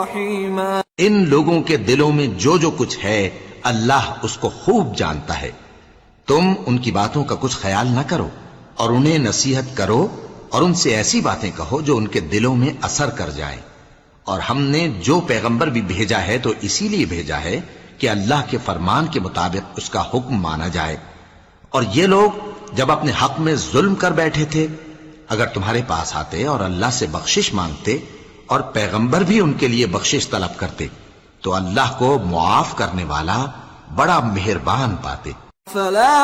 इन लोगों के दिलों में जो जो कुछ है अल्लाह उसको खूब जानता है। तुम उनकी बातों का कुछ ख्याल ना करो और उन्हें नसीहत करो और उनसे ऐसी बातें कहो जो उनके दिलों में असर कर जाए। और हमने जो पैगंबर भी भेजा है तो इसीलिए भेजा है कि अल्लाह के फरमान के मुताबिक उसका हुक्म माना जाए। और ये लोग जब अपने हक में जुल्म कर बैठे थे, अगर तुम्हारे पास आते और अल्लाह से बख्शिश मांगते और पैगंबर भी उनके लिए बख्शिश तलब करते तो अल्लाह को मुआफ करने वाला बड़ा मेहरबान पाते।